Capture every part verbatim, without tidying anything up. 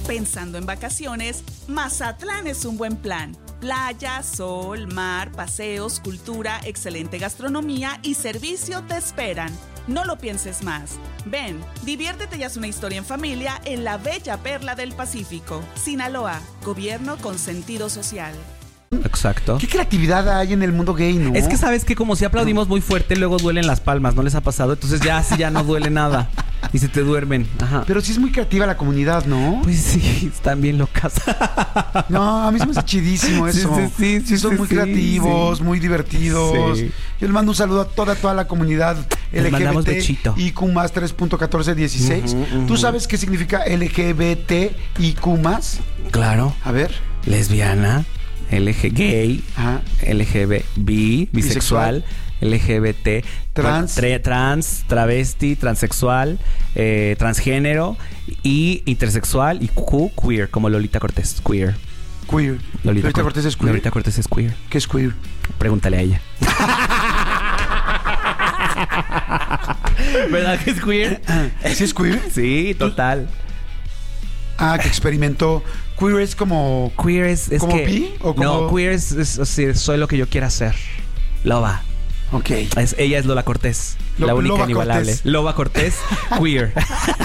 Pensando en vacaciones, Mazatlán es un buen plan. Playa, sol, mar, paseos, cultura, excelente gastronomía y servicio te esperan. No lo pienses más. Ven, diviértete y haz una historia en familia en la bella perla del Pacífico. Sinaloa, gobierno con sentido social. Exacto. ¿Qué creatividad hay en el mundo gay, no? Es que sabes que como si aplaudimos muy fuerte, luego duelen las palmas, ¿no les ha pasado? Entonces ya así ya no duele nada y se te duermen. Ajá. Pero sí es muy creativa la comunidad, ¿no? Pues sí, están bien locas. No, a mí se me hace chidísimo eso. Sí, sí, sí, sí, sí, son sí, muy sí, creativos, sí. muy divertidos. Sí. Yo les mando un saludo a toda, toda la comunidad Les mandamos L G B T bechito. I Q más tres punto catorce dieciséis. Uh-huh, uh-huh. ¿Tú sabes qué significa L G B T I Q más? Claro. A ver. Lesbiana, L G gay, Ajá. L G B bi, bisexual, L G B T, Trans. tra- trans, travesti, transexual, eh, transgénero y intersexual y Q, queer, como Lolita Cortés, queer. Queer. Lolita, Lolita Cor- Cortés es queer. Lolita Cortés es queer. ¿Qué es queer? Pregúntale a ella. ¿Verdad que es queer? ¿Sí es queer? Sí, total. Ah, que experimentó. Queer es como... Queer es, es ¿Como que... bi o como- No, queer es, es, es- soy lo que yo quiera ser. Loba. Ok. Es, ella es Lola Cortés, Lo- la única Loba inigualable. Cortés. Loba Cortés, queer.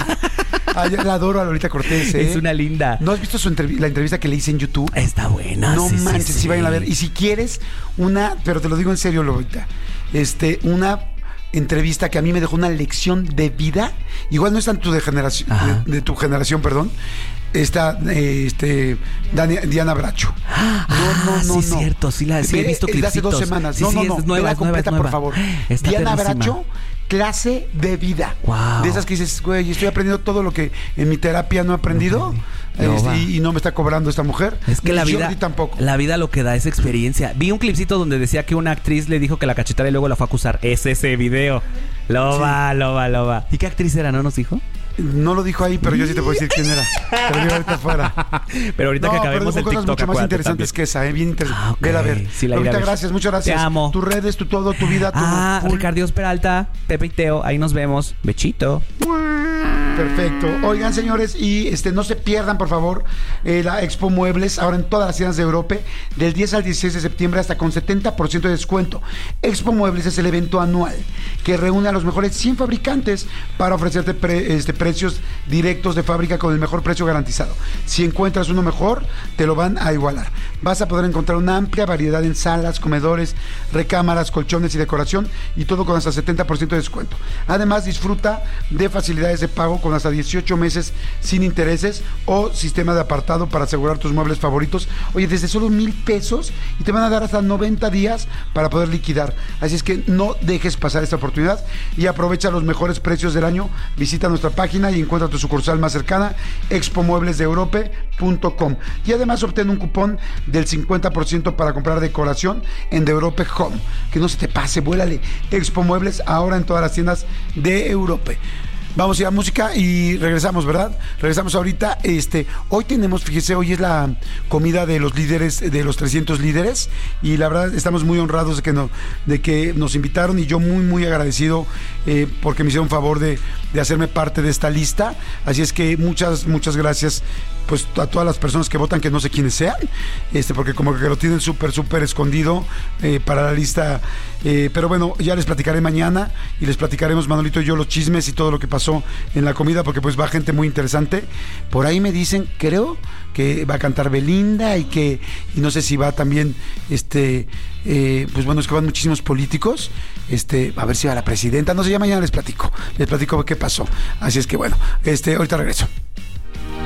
Ah, yo la adoro a Lolita Cortés, ¿eh? Es una linda. ¿No has visto su entrev- la entrevista que le hice en YouTube? Está buena. No sí, sí, manches, sí, sí. vayan a ver. Y si quieres una, pero te lo digo en serio, Lolita, este, una entrevista que a mí me dejó una lección de vida. Igual no es tanto de generación, Ajá. de, de tu generación, perdón. Está eh, este Dani- Diana Bracho. Ah, No, no, no, sí, no. cierto. Sí, la, sí he Ve, visto es de hace clipsitos. dos semanas. Sí, no, sí, no, es no. nueva, Vela es nueva, es completa, nueva. por favor. Está Diana perrísima. Bracho, clase de vida. Wow. De esas que dices, güey, estoy aprendiendo todo lo que en mi terapia no he aprendido. No, este, va. y, y no me está cobrando esta mujer. Es que Ni la vida, Jordi tampoco. la vida lo que da es experiencia. Vi un clipcito donde decía que una actriz le dijo que la cachetara y luego la fue a acusar. Es ese video. Loba, Sí. loba, loba. ¿Y qué actriz era? ¿No nos dijo? No lo dijo ahí, pero yo sí te puedo decir quién era. Te lo digo ahorita afuera. Pero ahorita No, que pero acabemos dijo el cosas TikTok, mucho más acuérdate interesantes también. que esa, ¿eh? Bien interesante. Ah, ok. Vela a ver. Sí, la iré a Ahorita, ver. gracias, muchas gracias. Te amo. Tus redes, tu todo, tu vida, tu... Ah, full. Ricardios Peralta, Pepe y Teo, ahí nos vemos. Bechito. Perfecto. Oigan, señores, y este no se pierdan, por favor, eh, la Expo Muebles, ahora en todas las tiendas de Europa, del diez al dieciséis de septiembre, hasta con setenta por ciento de descuento. Expo Muebles es el evento anual que reúne a los mejores cien fabricantes para ofrecerte pre- este, precios directos de fábrica con el mejor precio garantizado. Si encuentras uno mejor, te lo van a igualar. Vas a poder encontrar una amplia variedad en salas, comedores, recámaras, colchones y decoración, y todo con hasta setenta por ciento de descuento. Además, disfruta de facilidades de pago con hasta dieciocho meses sin intereses o sistema de apartado para asegurar tus muebles favoritos. Oye, desde solo mil pesos, y te van a dar hasta noventa días para poder liquidar. Así es que no dejes pasar esta oportunidad y aprovecha los mejores precios del año. Visita nuestra página y encuentra tu sucursal más cercana, expo muebles de europe punto com, y además obtén un cupón del cincuenta por ciento para comprar decoración en The Europe Home. Que no se te pase, vuélale. Expo Muebles ahora en todas las tiendas de Europe. Vamos a ir a música y regresamos, ¿verdad? Regresamos ahorita. Este, hoy tenemos, fíjese, hoy es la comida de los líderes, de los trescientos líderes, y la verdad estamos muy honrados de que, no, de que nos invitaron, y yo muy, muy agradecido eh, porque me hicieron favor de, de hacerme parte de esta lista. Así es que muchas, muchas gracias, pues, a todas las personas que votan, que no sé quiénes sean, este, porque como que lo tienen súper, súper escondido eh, para la lista. Eh, pero bueno, ya les platicaré mañana, y les platicaremos, Manolito y yo, los chismes y todo lo que pasó en la comida, porque pues va gente muy interesante. Por ahí me dicen, creo que va a cantar Belinda, y que, y no sé si va también, este, eh, pues bueno, es que van muchísimos políticos, este, a ver si va la presidenta, no sé, ya mañana les platico, les platico qué pasó. Así es que bueno, este, ahorita regreso.